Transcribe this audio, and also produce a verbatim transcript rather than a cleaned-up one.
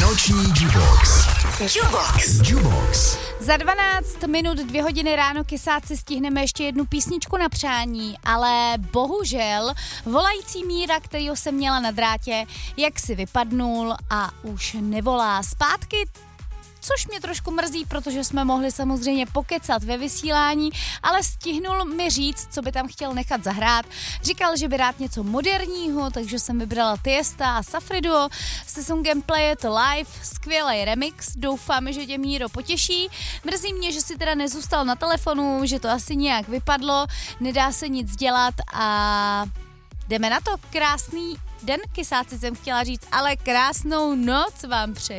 Noční Jubox. Jubox. Jubox. Za dvanáct minut, dvě hodiny ráno, kysáci, stihneme ještě jednu písničku na přání, ale bohužel volající Míra, kterýho jsem měla na drátě, jak si vypadnul a už nevolá zpátky. Což mě trošku mrzí, protože jsme mohli samozřejmě pokecat ve vysílání, ale stihnul mi říct, co by tam chtěl nechat zahrát. Říkal, že by rád něco moderního, takže jsem vybrala Tiesta a Safriduo se songem Play It Live, skvělý remix, doufám, že tě, Míro, potěší. Mrzí mě, že si teda nezůstal na telefonu, že to asi nějak vypadlo, nedá se nic dělat a jdeme na to. Krásný den, kysáci, jsem chtěla říct, ale krásnou noc vám přeju.